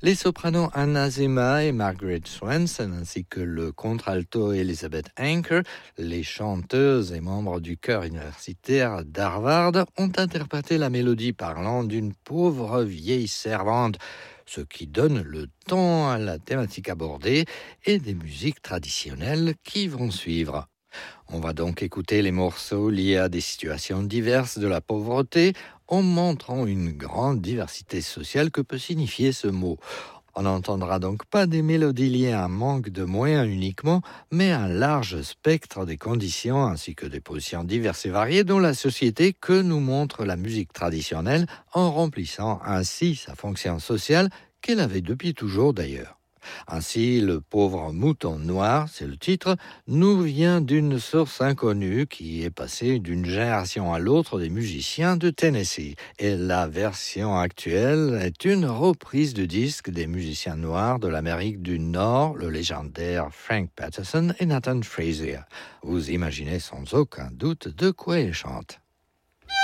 Les sopranos Anna Zema et Margaret Swenson, ainsi que le contralto Elizabeth Anker, les chanteuses et membres du chœur universitaire d'Harvard, ont interprété la mélodie parlant d'une pauvre vieille servante, ce qui donne le ton à la thématique abordée et des musiques traditionnelles qui vont suivre. On va donc écouter les morceaux liés à des situations diverses de la pauvreté en montrant une grande diversité sociale que peut signifier ce mot. On n'entendra donc pas des mélodies liées à un manque de moyens uniquement, mais un large spectre des conditions ainsi que des positions diverses et variées dans la société que nous montre la musique traditionnelle en remplissant ainsi sa fonction sociale qu'elle avait depuis toujours d'ailleurs. Ainsi, le pauvre mouton noir, c'est le titre, nous vient d'une source inconnue qui est passée d'une génération à l'autre des musiciens de Tennessee. Et la version actuelle est une reprise du disque des musiciens noirs de l'Amérique du Nord, le légendaire Frank Patterson et Nathan Frazier. Vous imaginez sans aucun doute de quoi ils chantent.